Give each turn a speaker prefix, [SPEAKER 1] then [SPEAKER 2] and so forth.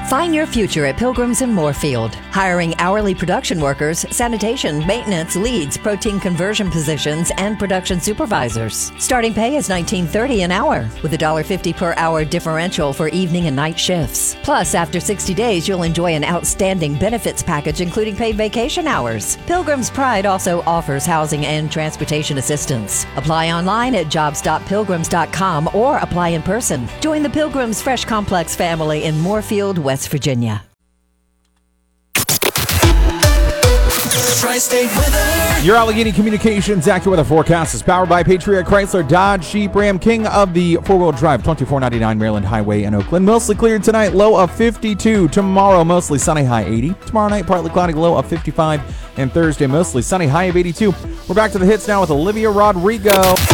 [SPEAKER 1] Find your future at Pilgrims in Moorfield. Hiring hourly production workers, sanitation, maintenance, leads, protein conversion positions, and production supervisors. Starting pay is $19.30 an hour, with a $1.50 per hour differential for evening and night shifts. Plus, after 60 days, you'll enjoy an outstanding benefits package, including paid vacation hours. Pilgrim's Pride also offers housing and transportation assistance. Apply online at jobs.pilgrims.com or apply in person. Join the Pilgrims Fresh Complex family in Moorfield, West Virginia.
[SPEAKER 2] Tri-State weather.
[SPEAKER 3] Your Allegheny Communications AccuWeather forecast is powered by Patriot Chrysler Dodge Jeep Ram, king of the four-wheel drive, 2499 Maryland Highway in Oakland. Mostly cleared tonight, low of 52. Tomorrow, mostly sunny, high 80. Tomorrow night, partly cloudy, low of 55. And Thursday, mostly sunny, high of 82. We're back to the hits now with Olivia Rodrigo.